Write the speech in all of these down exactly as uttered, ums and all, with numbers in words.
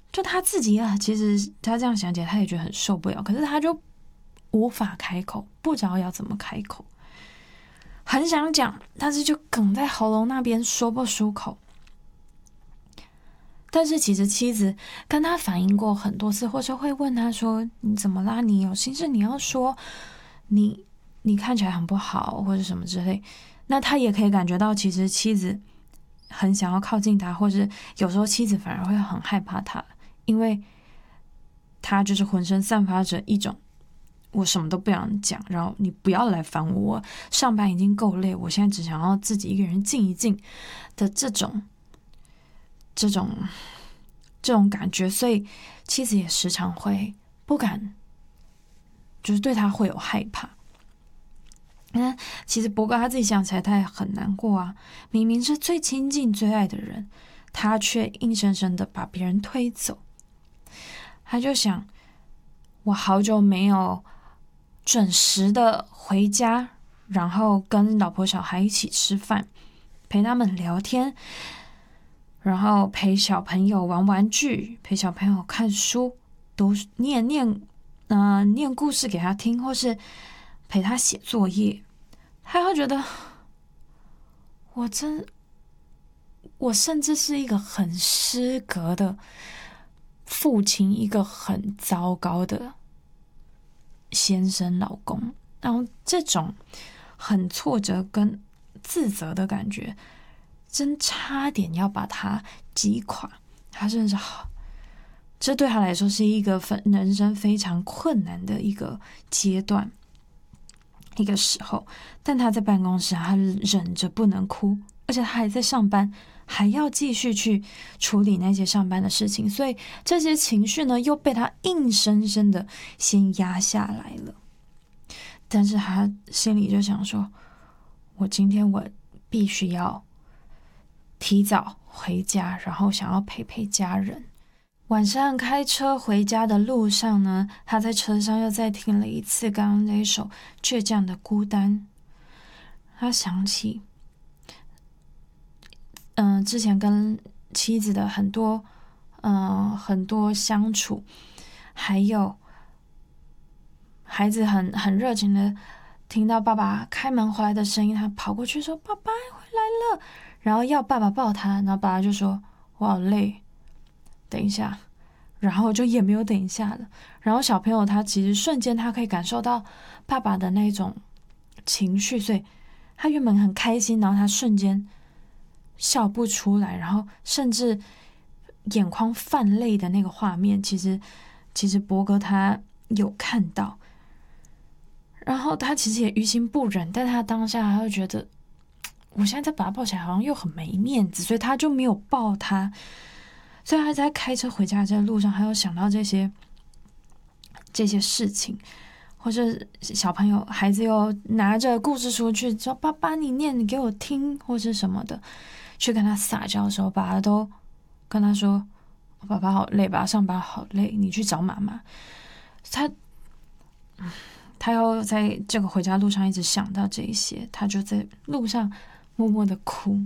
就他自己啊，其实他这样想起来，他也觉得很受不了，可是他就无法开口，不知道要怎么开口，很想讲，但是就哽在喉咙那边说不出口。但是其实妻子跟他反映过很多次，或者会问他说：“你怎么啦？你有心事你要说，你你看起来很不好，或者什么之类。”那他也可以感觉到，其实妻子很想要靠近他，或是有时候妻子反而会很害怕他，因为他就是浑身散发着一种我什么都不想讲，然后你不要来烦我，我上班已经够累，我现在只想要自己一个人静一静的这种这种这种感觉，所以妻子也时常会不敢，就是对他会有害怕。那其实伯哥他自己想起来，他也很难过啊。明明是最亲近、最爱的人，他却硬生生的把别人推走。他就想，我好久没有准时的回家，然后跟老婆小孩一起吃饭，陪他们聊天，然后陪小朋友玩玩具，陪小朋友看书，读念念呃念故事给他听，或是陪他写作业。他会觉得我真我甚至是一个很失格的父亲，一个很糟糕的先生老公，然后这种很挫折跟自责的感觉真差点要把他击垮。他真的是好，这对他来说是一个人生非常困难的一个阶段，一个时候。但他在办公室，他忍着不能哭，而且他还在上班，还要继续去处理那些上班的事情，所以这些情绪呢又被他硬生生的先压下来了。但是他心里就想说，我今天我必须要提早回家，然后想要陪陪家人。晚上开车回家的路上呢，他在车上又再听了一次刚刚那一首倔强的孤单。他想起嗯、呃，之前跟妻子的很多嗯、呃、很多相处，还有孩子很很热情的听到爸爸开门回来的声音，他跑过去说：“爸爸回来了。”然后要爸爸抱他，然后爸爸就说：“我好累，等一下。”然后就也没有等一下了。然后小朋友他其实瞬间他可以感受到爸爸的那种情绪，所以他原本很开心，然后他瞬间笑不出来，然后甚至眼眶泛泪的那个画面，其实其实伯哥他有看到，然后他其实也于心不忍，但他当下他会觉得，我现在再把他抱起来好像又很没面子，所以他就没有抱他。所以他在开车回家的路上，还有想到这些这些事情，或者小朋友孩子又拿着故事书去说：“爸爸，你念，你给我听，或是什么的。”去跟他撒娇的时候，爸爸都跟他说：“爸爸好累吧，上班好累，你去找妈妈。”他，他又在这个回家路上一直想到这一些，他就在路上默默的哭。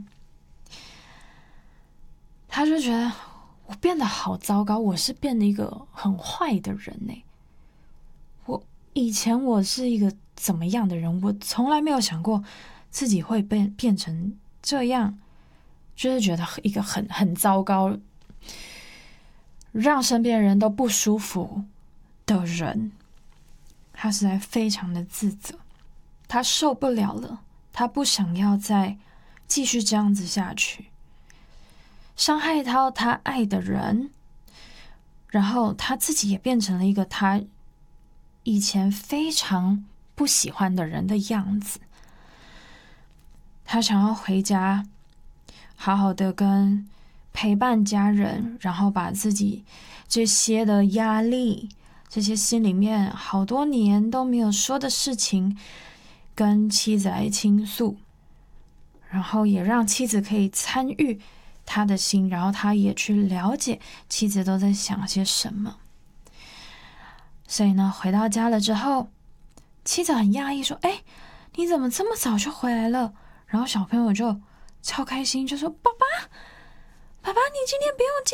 他就觉得我变得好糟糕，我是变得一个很坏的人呢。我以前我是一个怎么样的人？我从来没有想过自己会变变成这样，就是觉得一个很很糟糕，让身边人都不舒服的人。他实在非常的自责，他受不了了，他不想要再继续这样子下去。伤害到他爱的人，然后他自己也变成了一个他以前非常不喜欢的人的样子。他想要回家，好好的跟陪伴家人，然后把自己这些的压力，这些心里面好多年都没有说的事情，跟妻子来倾诉，然后也让妻子可以参与他的心，然后他也去了解妻子都在想些什么。所以呢，回到家了之后，妻子很讶异说：“哎，你怎么这么早就回来了？”然后小朋友就超开心，就说：“爸爸，爸爸，你今天不用